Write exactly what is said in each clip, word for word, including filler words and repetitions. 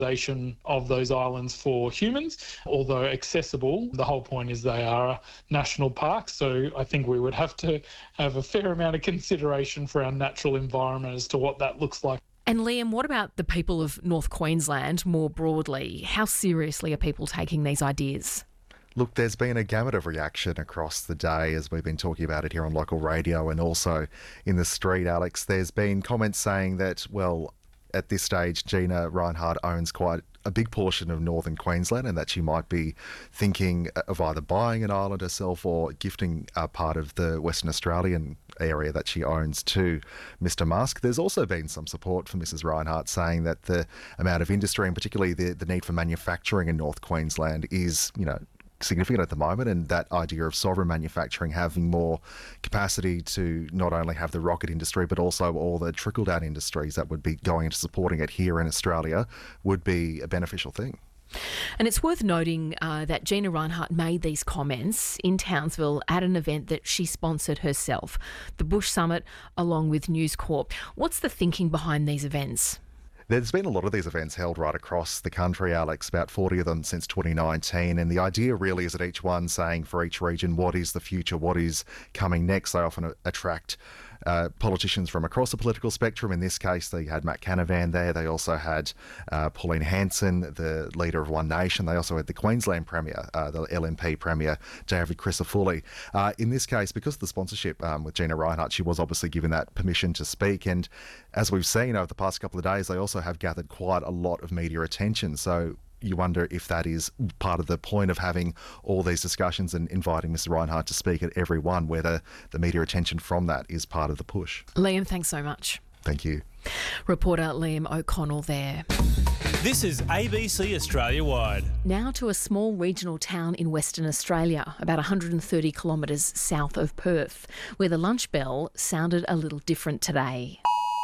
of those islands for humans. Although accessible, the whole point is they are national parks, so I think we would have to have a fair amount of consideration for our natural environment as to what that looks like. And Liam, what about the people of North Queensland more broadly? How seriously are people taking these ideas? Look, there's been a gamut of reaction across the day as we've been talking about it here on local radio and also in the street, Alex. There's been comments saying that, well, at this stage, Gina Rinehart owns quite a big portion of northern Queensland and that she might be thinking of either buying an island herself or gifting a part of the Western Australian area that she owns to Mister Musk. There's also been some support for Missus Rinehart saying that the amount of industry and particularly the, the need for manufacturing in North Queensland is, you know, significant at the moment, and that idea of sovereign manufacturing having more capacity to not only have the rocket industry but also all the trickle-down industries that would be going into supporting it here in Australia would be a beneficial thing. And it's worth noting uh, that Gina Rinehart made these comments in Townsville at an event that she sponsored herself, the Bush Summit, along with News Corp. What's the thinking behind these events? There's been a lot of these events held right across the country, Alex, about forty of them since twenty nineteen. And the idea really is that each one saying for each region, what is the future, what is coming next? They often attract uh, politicians from across the political spectrum. In this case, they had Matt Canavan there. They also had uh, Pauline Hanson, the leader of One Nation. They also had the Queensland Premier, uh, the L N P Premier, David Crisafulli. Uh, in this case, because of the sponsorship um, with Gina Rinehart, she was obviously given that permission to speak. And as we've seen over the past couple of days, they also have gathered quite a lot of media attention. So you wonder if that is part of the point of having all these discussions and inviting Missus Rinehart to speak at every one, whether the media attention from that is part of the push. Liam, thanks so much. Thank you. Reporter Liam O'Connell there. This is A B C Australia Wide. Now to a small regional town in Western Australia, about one hundred thirty kilometres south of Perth, where the lunch bell sounded a little different today.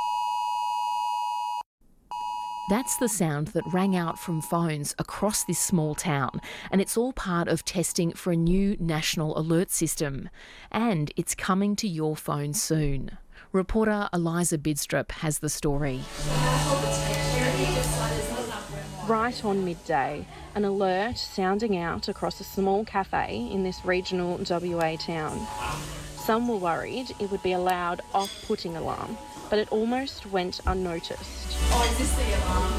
That's the sound that rang out from phones across this small town, and it's all part of testing for a new national alert system. And it's coming to your phone soon. Reporter Eliza Bidstrup has the story. Right on midday, an alert sounding out across a small cafe in this regional W A town. Some were worried it would be a loud, off-putting alarm, but it almost went unnoticed. Oh, is this the alarm?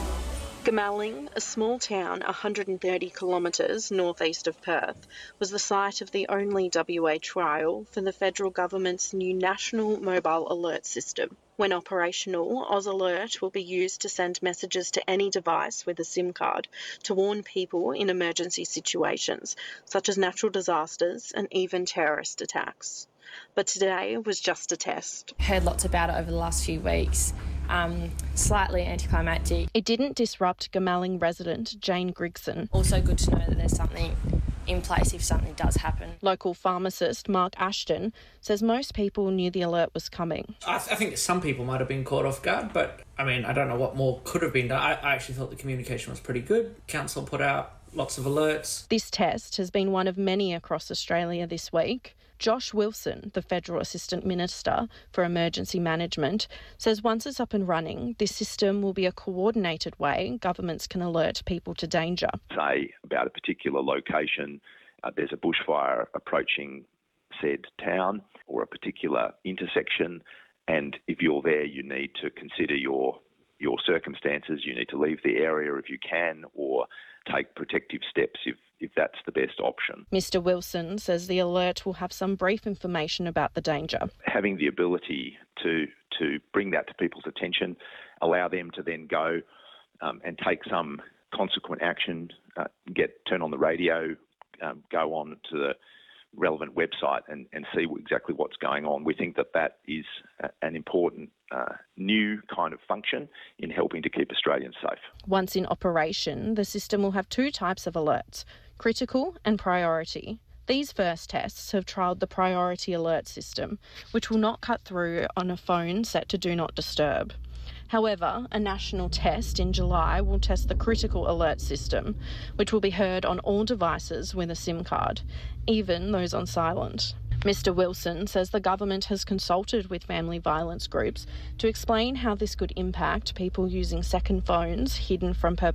Goomalling, a small town one hundred thirty kilometres northeast of Perth, was the site of the only W A trial for the federal government's new National Mobile Alert System. When operational, Oz Alert will be used to send messages to any device with a SIM card to warn people in emergency situations, such as natural disasters and even terrorist attacks. But today was just a test. Heard lots about it over the last few weeks. Um, slightly anticlimactic. It didn't disrupt Goomalling resident Jane Grigson. Also good to know that there's something in place if something does happen. Local pharmacist Mark Ashton says most people knew the alert was coming. I, th- I think some people might have been caught off guard, but I mean, I don't know what more could have been done. I, I actually thought the communication was pretty good. Council put out lots of alerts. This test has been one of many across Australia this week. Josh Wilson, the Federal Assistant Minister for Emergency Management, says once it's up and running, this system will be a coordinated way governments can alert people to danger. Say about a particular location, uh, there's a bushfire approaching said town or a particular intersection, and if you're there, you need to consider your your circumstances. You need to leave the area if you can, or take protective steps if if that's the best option. Mister Wilson says the alert will have some brief information about the danger. Having the ability to to bring that to people's attention, allow them to then go um, and take some consequent action, uh, get turn on the radio, um, go on to the relevant website and, and see exactly what's going on. We think that that is a, an important uh, new kind of function in helping to keep Australians safe. Once in operation, the system will have two types of alerts, critical and priority. These first tests have trialled the priority alert system, which will not cut through on a phone set to Do Not Disturb. However, a national test in July will test the critical alert system, which will be heard on all devices with a SIM card, even those on silent. Mr Wilson says the government has consulted with family violence groups to explain how this could impact people using second phones hidden from